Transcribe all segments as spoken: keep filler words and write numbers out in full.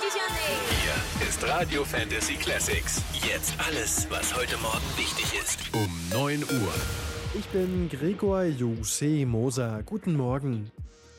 Hier ist Radio Fantasy Classics. Jetzt alles, was heute Morgen wichtig ist. Um neun Uhr. Ich bin Gregor Jose Moser. Guten Morgen.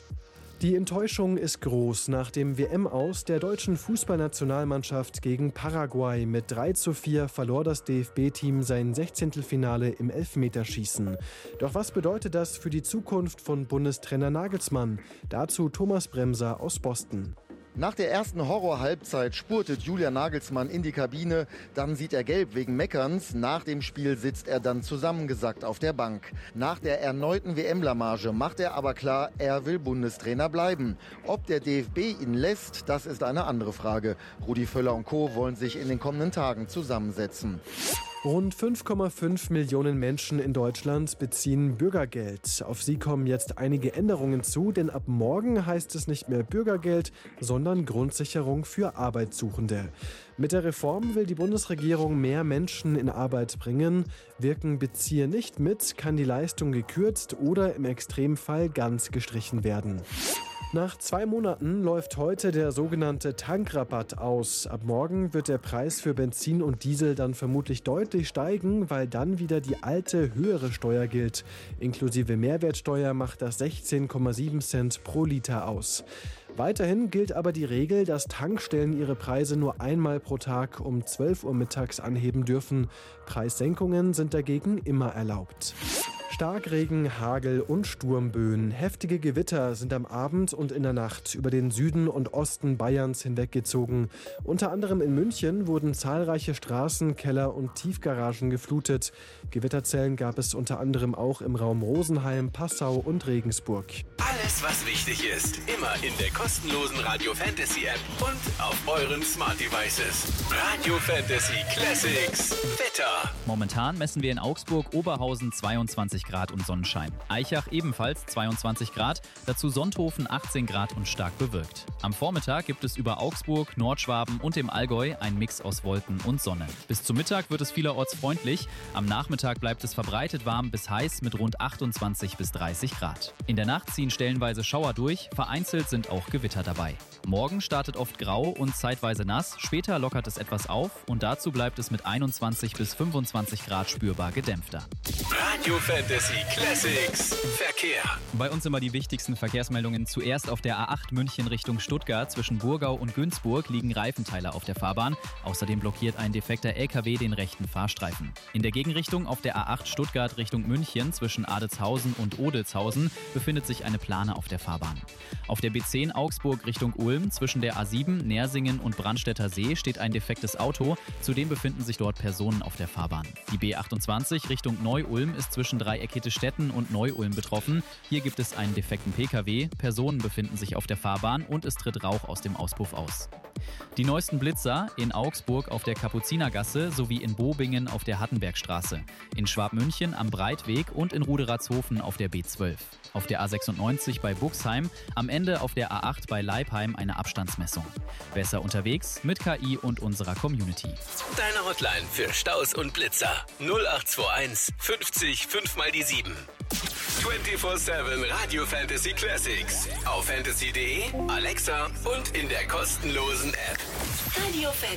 Die Enttäuschung ist groß nach dem W M-Aus der deutschen Fußballnationalmannschaft gegen Paraguay. Mit drei zu vier verlor das D F B-Team sein Sechzehntelfinale im Elfmeterschießen. Doch was bedeutet das für die Zukunft von Bundestrainer Nagelsmann? Dazu Thomas Bremser aus Boston. Nach der ersten Horror-Halbzeit spurtet Julian Nagelsmann in die Kabine, dann sieht er gelb wegen Meckerns. Nach dem Spiel sitzt er dann zusammengesackt auf der Bank. Nach der erneuten W M-Blamage macht er aber klar, er will Bundestrainer bleiben. Ob der D F B ihn lässt, das ist eine andere Frage. Rudi Völler und Co. wollen sich in den kommenden Tagen zusammensetzen. Rund fünf Komma fünf Millionen Menschen in Deutschland beziehen Bürgergeld. Auf sie kommen jetzt einige Änderungen zu, denn ab morgen heißt es nicht mehr Bürgergeld, sondern Grundsicherung für Arbeitssuchende. Mit der Reform will die Bundesregierung mehr Menschen in Arbeit bringen. Wirken Bezieher nicht mit, kann die Leistung gekürzt oder im Extremfall ganz gestrichen werden. Nach zwei Monaten läuft heute der sogenannte Tankrabatt aus. Ab morgen wird der Preis für Benzin und Diesel dann vermutlich deutlich steigen, weil dann wieder die alte, höhere Steuer gilt. Inklusive Mehrwertsteuer macht das sechzehn Komma sieben Cent pro Liter aus. Weiterhin gilt aber die Regel, dass Tankstellen ihre Preise nur einmal pro Tag um zwölf Uhr mittags anheben dürfen. Preissenkungen sind dagegen immer erlaubt. Starkregen, Hagel und Sturmböen. Heftige Gewitter sind am Abend und in der Nacht über den Süden und Osten Bayerns hinweggezogen. Unter anderem in München wurden zahlreiche Straßen, Keller und Tiefgaragen geflutet. Gewitterzellen gab es unter anderem auch im Raum Rosenheim, Passau und Regensburg. Alles, was wichtig ist, immer in der kostenlosen Radio Fantasy App und auf euren Smart Devices. Radio Fantasy Classics. Wetter. Momentan messen wir in Augsburg Oberhausen zweiundzwanzig Grad und Sonnenschein. Eichach ebenfalls zweiundzwanzig Grad, dazu Sonthofen achtzehn Grad und stark bewölkt. Am Vormittag gibt es über Augsburg, Nordschwaben und dem Allgäu einen Mix aus Wolken und Sonne. Bis zum Mittag wird es vielerorts freundlich. Am Nachmittag bleibt es verbreitet warm bis heiß mit rund achtundzwanzig bis dreißig Grad. In der Nacht ziehen stellenweise Schauer durch, vereinzelt sind auch Gewitter dabei. Morgen startet oft grau und zeitweise nass, später lockert es etwas auf und dazu bleibt es mit einundzwanzig bis fünfundzwanzig Grad spürbar gedämpfter. Radio Fantasy Classics Verkehr. Bei uns immer die wichtigsten Verkehrsmeldungen. Zuerst auf der A acht München Richtung Stuttgart. Zwischen Burgau und Günzburg liegen Reifenteile auf der Fahrbahn. Außerdem blockiert ein defekter L K W den rechten Fahrstreifen. In der Gegenrichtung auf der A acht Stuttgart Richtung München zwischen Adetshausen und Odelshausen befindet sich eine Plane auf der Fahrbahn. Auf der B zehn Augsburg Richtung Ulm zwischen der A sieben Nersingen und Brandstätter See steht ein defektes Auto. Zudem befinden sich dort Personen auf der Fahrbahn. Die B achtundzwanzig Richtung Neu-Ulm ist zwischen Dreieckete-Stetten und Neu-Ulm betroffen. Hier gibt es einen defekten P K W. Personen befinden sich auf der Fahrbahn und es tritt Rauch aus dem Auspuff aus. Die neuesten Blitzer in Augsburg auf der Kapuzinergasse sowie in Bobingen auf der Hattenbergstraße, in Schwabmünchen am Breitweg und in Ruderatzhofen auf der B zwölf. Auf der A sechsundneunzig bei Buxheim, am Ende auf der A acht bei Leipheim eine Abstandsmessung. Besser unterwegs mit K I und unserer Community. Deine Hotline für Staus und Blitzer null acht zwei eins fünfzig fünf mal die sieben. vierundzwanzig sieben Radio Fantasy Classics auf fantasy punkt de, Alexa und in der kostenlosen App. Radio Fantasy.